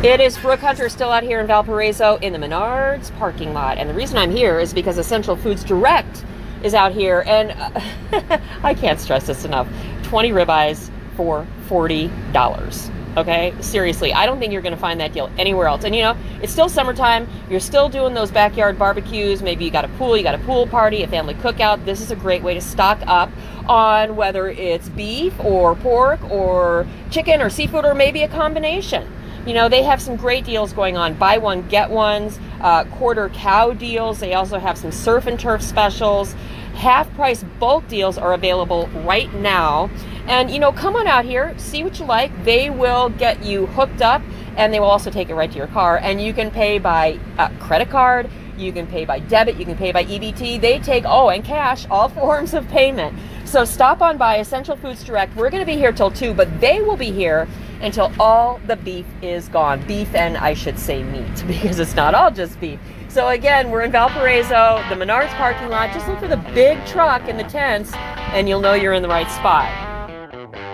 It is Brooke Hunter, still out here in Valparaiso in the Menards parking lot. And the reason I'm here is because Essential Foods Direct is out here. And I can't stress this enough. 20 ribeyes for $40. Okay? Seriously, I don't think you're going to find that deal anywhere else. And you know, it's still summertime. You're still doing those backyard barbecues. Maybe you got a pool party, a family cookout. This is a great way to stock up on whether it's beef or pork or chicken or seafood or maybe a combination. You know, they have some great deals going on. Buy one, get ones, quarter cow deals. They also have some surf and turf specials. Half price bulk deals are available right now. And, you know, come on out here, see what you like. They will get you hooked up, and they will also take it right to your car. And you can pay by credit card, you can pay by debit, you can pay by EBT. They take, and cash, all forms of payment. So stop on by Essential Foods Direct. We're going to be here till 2, but they will be here until all the beef is gone. Beef, and I should say meat, because it's not all just beef. So again, we're in Valparaiso, the Menards parking lot. Just look for the big truck in the tents, and you'll know you're in the right spot.